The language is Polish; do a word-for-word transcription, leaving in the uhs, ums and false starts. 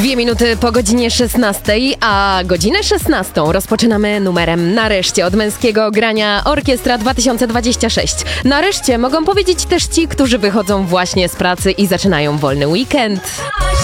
Dwie minuty po godzinie szesnastej, a godzinę szesnastą rozpoczynamy numerem Nareszcie od męskiego grania Orkiestra dwa tysiące dwadzieścia sześć. Nareszcie mogą powiedzieć też ci, którzy wychodzą właśnie z pracy i zaczynają wolny weekend.